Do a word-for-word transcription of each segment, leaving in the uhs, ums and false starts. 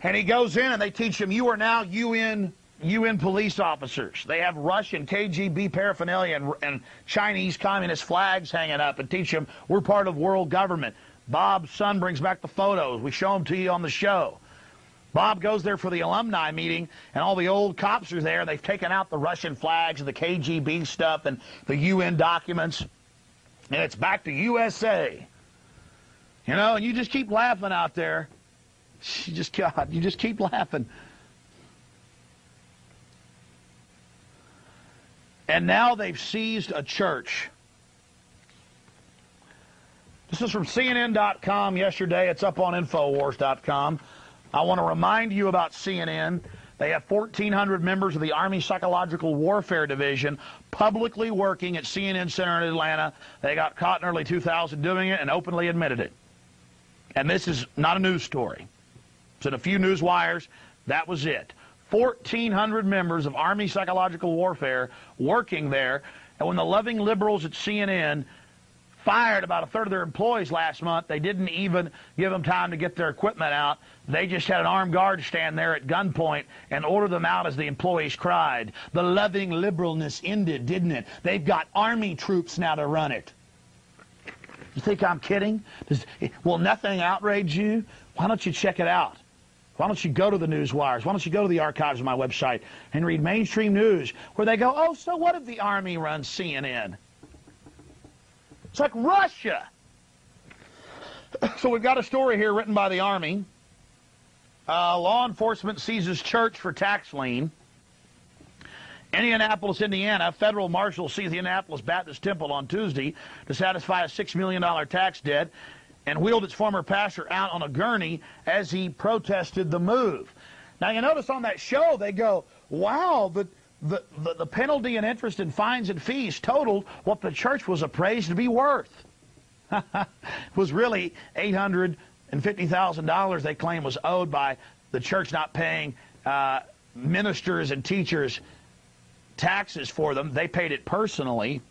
And he goes in and they teach him, you are now U N U N police officers. They have Russian K G B paraphernalia and, and Chinese communist flags hanging up and teach them we're part of world government. Bob's son brings back the photos. We show them to you on the show. Bob goes there for the alumni meeting, and all the old cops are there. They've taken out the Russian flags and the K G B stuff and the U N documents, and it's back to U S A. You know, and you just keep laughing out there. You just, God, you just keep laughing. And now they've seized a church. This is from C N N dot com yesterday. It's up on Infowars dot com. I want to remind you about C N N. They have fourteen hundred members of the Army Psychological Warfare Division publicly working at C N N Center in Atlanta. They got caught in early two thousand doing it and openly admitted it. And this is not a news story. It's in a few news wires. That was it. fourteen hundred members of Army Psychological Warfare working there. And when the loving liberals at C N N fired about a third of their employees last month, they didn't even give them time to get their equipment out. They just had an armed guard stand there at gunpoint and order them out as the employees cried. The loving liberalness ended, didn't it? They've got Army troops now to run it. You think I'm kidding? Does, will nothing outrage you? Why don't you check it out? Why don't you go to the news wires? Why don't you go to the archives of my website and read mainstream news where they go, oh, so what if the Army runs C N N? It's like Russia. So we've got a story here written by the Army. Uh, law enforcement seizes church for tax lien. Indianapolis, Indiana, federal marshals seized the Indianapolis Baptist Temple on Tuesday to satisfy a six million dollar tax debt and wheeled its former pastor out on a gurney as he protested the move. Now, you notice on that show, they go, wow, the, the, the, the penalty and interest and fines and fees totaled what the church was appraised to be worth. It was really eight hundred fifty thousand dollars they claim was owed by the church not paying uh, ministers and teachers taxes for them. They paid it personally.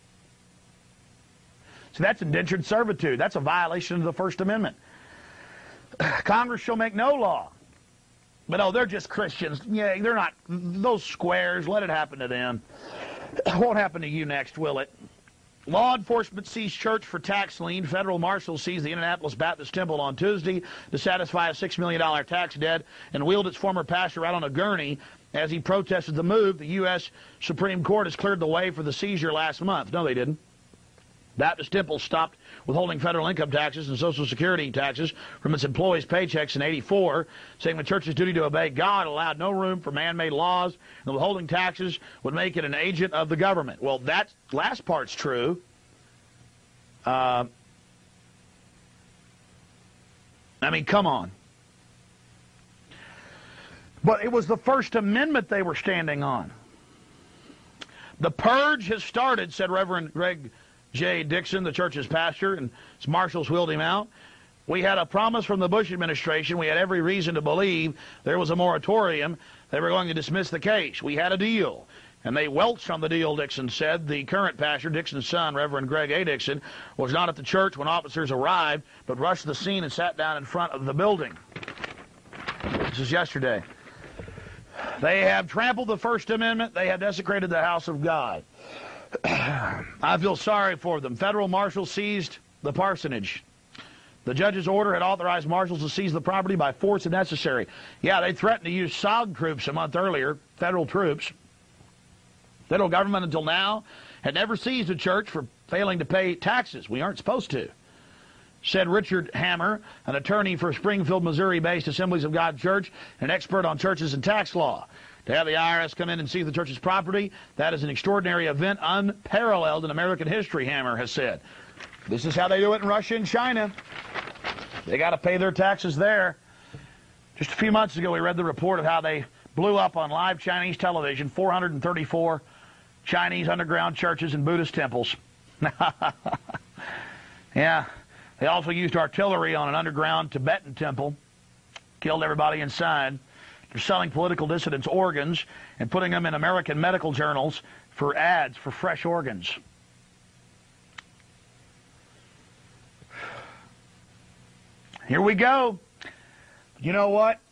So that's indentured servitude. That's a violation of the First Amendment. Congress shall make no law. But, oh, they're just Christians. Yeah, they're not. Those squares, let it happen to them. It won't happen to you next, will it? Law enforcement seized church for tax lien. Federal marshals seized the Indianapolis Baptist Temple on Tuesday to satisfy a six million dollar tax debt and wheeled its former pastor out on a gurney as he protested the move. The U S Supreme Court has cleared the way for the seizure last month. No, they didn't. Baptist Temple stopped withholding federal income taxes and Social Security taxes from its employees' paychecks in eighty-four, saying the church's duty to obey God allowed no room for man-made laws, and withholding taxes would make it an agent of the government. Well, that last part's true. Uh, I mean, come on. But it was the First Amendment they were standing on. The purge has started, said Reverend Greg J. Dixon, the church's pastor, and his marshals wheeled him out. We had a promise from the Bush administration. We had every reason to believe there was a moratorium. They were going to dismiss the case. We had a deal. And they welched on the deal, Dixon said. The current pastor, Dixon's son, Reverend Greg A. Dixon, was not at the church when officers arrived, but rushed the scene and sat down in front of the building. This is yesterday. They have trampled the First Amendment. They have desecrated the house of God. I feel sorry for them. Federal marshals seized the parsonage. The judge's order had authorized marshals to seize the property by force if necessary. Yeah, they threatened to use S O G troops a month earlier, federal troops. Federal government until now had never seized a church for failing to pay taxes. We aren't supposed to, said Richard Hammer, an attorney for Springfield, Missouri-based Assemblies of God Church, an expert on churches and tax law. To have the I R S come in and seize the church's property, that is an extraordinary event unparalleled in American history, Hammer has said. This is how they do it in Russia and China. They got to pay their taxes there. Just a few months ago, we read the report of how they blew up on live Chinese television four hundred thirty-four Chinese underground churches and Buddhist temples. Yeah. They also used artillery on an underground Tibetan temple, killed everybody inside. They're selling political dissidents organs and putting them in American medical journals for ads for fresh organs. Here we go. You know what?